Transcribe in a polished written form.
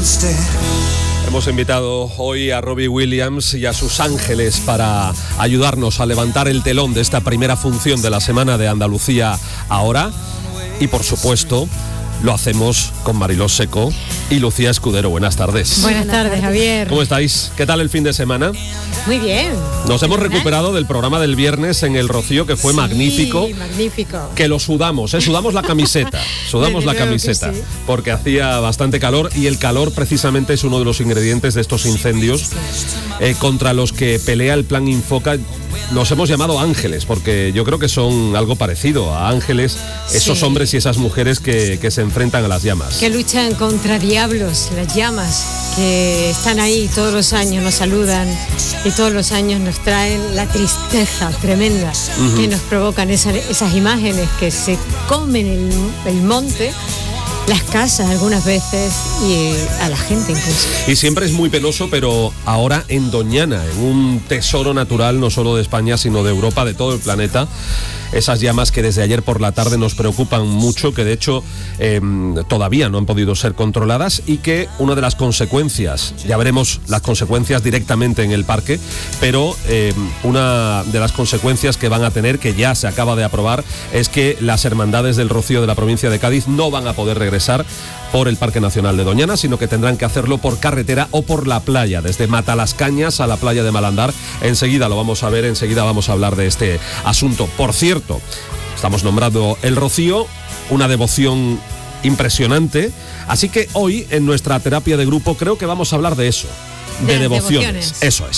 Hemos invitado hoy a Robbie Williams y a sus ángeles para ayudarnos a levantar el telón de esta primera función de la Semana de Andalucía ahora. Y por supuesto, lo hacemos con Mariló Seco y Lucía Escudero. Buenas tardes. Buenas tardes, Javier. ¿Cómo estáis? ¿Qué tal el fin de semana? Muy bien. Nos hemos recuperado del programa del viernes en el Rocío, que fue magnífico. Magnífico. Que lo sudamos, sudamos la camiseta. Sudamos la camiseta, sí, porque hacía bastante calor y el calor precisamente es uno de los ingredientes de estos incendios contra los que pelea el Plan Infoca. Nos hemos llamado ángeles, porque yo creo que son algo parecido a ángeles, esos hombres y esas mujeres que se enfrentan a las llamas. Que luchan contra diablos, las llamas, que están ahí todos los años, nos saludan y todos los años nos traen la tristeza tremenda que nos provocan esas imágenes que se comen el monte, las casas algunas veces y a la gente incluso. Y siempre es muy penoso, pero ahora en Doñana, en un tesoro natural no solo de España, sino de Europa, de todo el planeta, esas llamas que desde ayer por la tarde nos preocupan mucho, que de hecho todavía no han podido ser controladas y que una de las consecuencias, ya veremos las consecuencias directamente en el parque, pero una de las consecuencias que van a tener, que ya se acaba de aprobar, es que las hermandades del Rocío de la provincia de Cádiz no van a poder regresar por el Parque Nacional de Doñana, sino que tendrán que hacerlo por carretera o por la playa, desde Matalascañas a la playa de Malandar. Enseguida lo vamos a ver, enseguida vamos a hablar de este asunto. Por cierto, estamos nombrando el Rocío, una devoción impresionante, así que hoy en nuestra terapia de grupo creo que vamos a hablar de eso, de devociones. Eso es.